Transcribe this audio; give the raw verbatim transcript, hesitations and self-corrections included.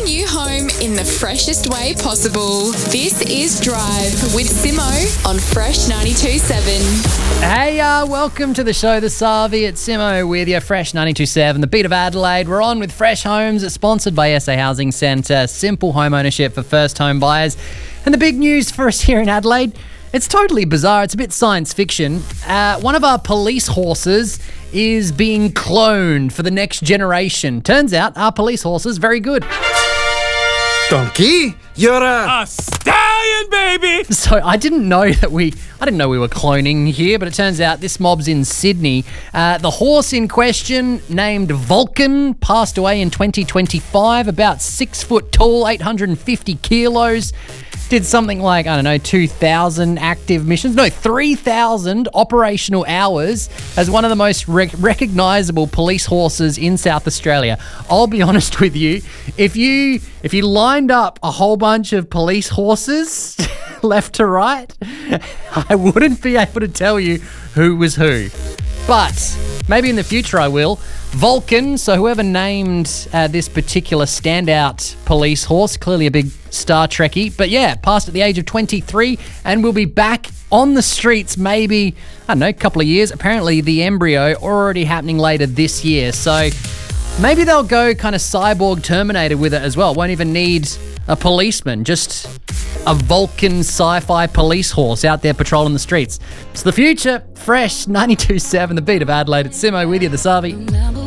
new home in the freshest way possible. This is Drive with Simo on Fresh ninety-two point seven. Hey, uh, welcome to the show, The Savi at Simo with your Fresh ninety-two point seven, the beat of Adelaide. We're on with Fresh Homes. It's sponsored by S A Housing Centre. Simple home ownership for first home buyers. And the big news for us here in Adelaide, it's totally bizarre. It's a bit science fiction. Uh, one of our police horses is being cloned for the next generation. Turns out our police horse is very good. Donkey, you're a... A stallion, baby! So I didn't know that we, I didn't know we were cloning here, but it turns out this mob's in Sydney. Uh, the horse in question, named Vulcan, passed away in twenty twenty-five, about six foot tall, eight hundred fifty kilos. Did something like, I don't know, two thousand active missions. No, three thousand operational hours as one of the most rec- recognisable police horses in South Australia. I'll be honest with you, if you if you lined up a whole bunch of police horses left to right, I wouldn't be able to tell you who was who. But maybe in the future I will. Vulcan, so whoever named uh, this particular standout police horse, clearly a big Star Trekkie, but yeah, passed at the age of twenty-three and will be back on the streets maybe, I don't know, a couple of years. Apparently the embryo already happening later this year, so maybe they'll go kind of cyborg Terminator with it as well. Won't even need a policeman, just a Vulcan sci-fi police horse out there patrolling the streets. It's the future. Fresh ninety-two point seven, the beat of Adelaide. It's Simo with you, the Savi.